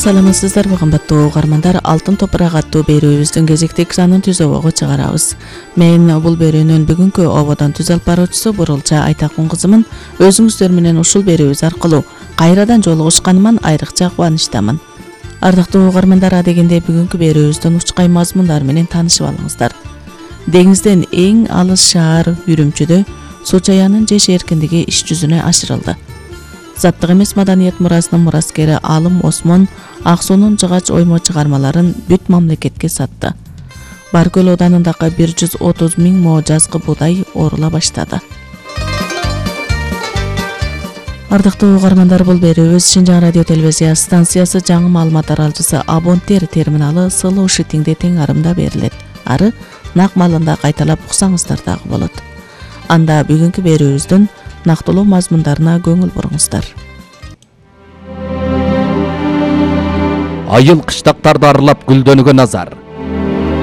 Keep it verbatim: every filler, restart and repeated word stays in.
саламатсыздар кымбаттуу угармандар. Алтын топурак аттуу берүүбүздүн кезектик санын түз обого чыгарабыз. Мен бул берүүнүн бүгүнкү ободон түз алып баруучусу Бурулча Айтакун кызымын. Өзүңүздөр менен ушул берүүбүз аркылуу кайрадан жолугушканыман айрыкча кубанычтамын. Ардактуу угармандар, адегенде бүгүнкү берүүбүздүн учкай мазмундары менен таанышып алыңыздар. Деңизден эң алыс шаар Үрүмчүдө суу чаянын жеш эркиндиги иш жүзүнө ашырылды. Заттык эмес маданият мурасынын мураскери Алым Осмон Ак суунун жыгач оймо чыгармаларын бүт мамлекетке сатты. Баркөл оданындагы бир жүз отуз миң мо жазгы буудай оорула баштады. Ардактуу угармандар, бул берүүбүз Шинжаң радио телевизия станциясы жаңы маалымат аралчысы Абонтер терминалы Сылуу Шитиңде тең арымда берилет. Ары нак маалында кайталап уксаңыздар дагы болот. Анда бүгүнкү берүүбүздүн нактылуу мазмундарына көңүл буруңуздар. Айыл кыштактарды аралап гүлдөнүүгө назар.